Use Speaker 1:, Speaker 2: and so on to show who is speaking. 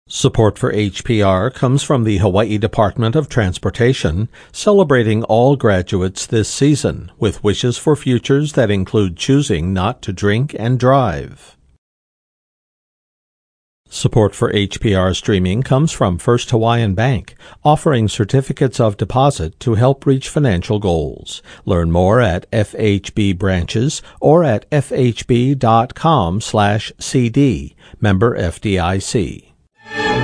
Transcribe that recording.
Speaker 1: Support for HPR comes from the Hawaii Department of Transportation, celebrating all graduates this season with wishes for futures that include choosing not to drink and drive. Support for HPR streaming comes from First Hawaiian Bank, offering certificates of deposit to help reach financial goals. Learn more at FHB branches or at fhb.com/cd. Member FDIC.